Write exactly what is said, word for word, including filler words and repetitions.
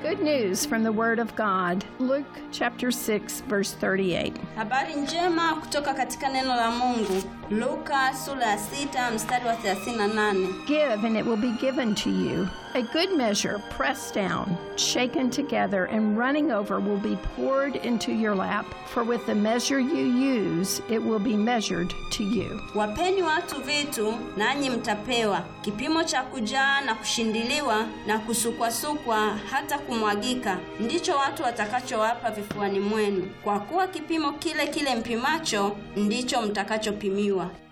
Good news from the Word of God. Luke chapter six, verse thirty-eight. Habari njema kutoka katika neno la Mungu. Luka sura ya sita mstari wa thelathini na nane. Give and it will be given to you. A good measure, pressed down, shaken together, and running over will be poured into your lap. For with the measure you use, it will be measured to you. Wapeni watu vitu, nanyi mtapewa. Kipimo cha kujaa na kushindiliwa na kusukwasukwa hata kumwagika, ndicho watu watakachowapa vifuani mwenu. Kwa kuwa kipimo kile kile mpimacho, ndicho mtakachopimiwa.